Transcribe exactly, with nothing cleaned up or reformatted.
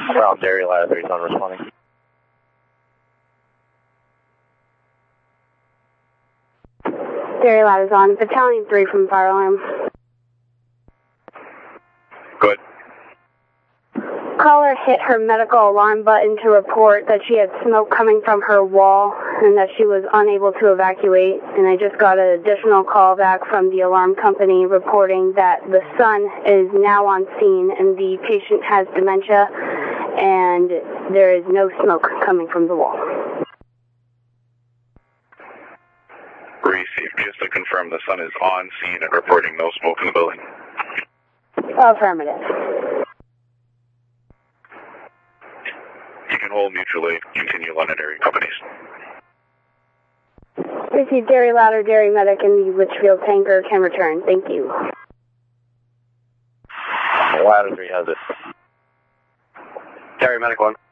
From Dairy Ladder three is on responding. Dairy Ladder's on. Battalion three from Fire Alarm. Good. Caller hit her medical alarm button to report that she had smoke coming from her wall and that she was unable to evacuate. And I just got an additional call back from the alarm company reporting that the son is now on scene and the patient has dementia and there is no smoke coming from the wall. Received. Just to confirm, the son is on scene and reporting no smoke in the building. Affirmative. You can hold mutually. Continue London area companies. Received. Dairy Ladder, Dairy Medic, and the Litchfield tanker can return. Thank you. Ladder three has it. Dairy Medic one.